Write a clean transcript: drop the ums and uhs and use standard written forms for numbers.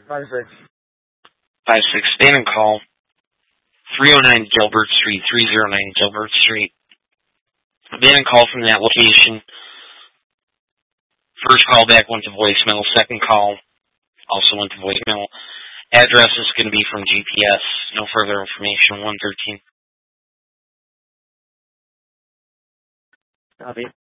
5-6. 5-6. Abandoned call. 309 Gilbert Street. 309 Gilbert Street. Abandoned call from that location. First call back went to voicemail. Second call also went to voicemail. Address is going to be from GPS. No further information. 113. Copy.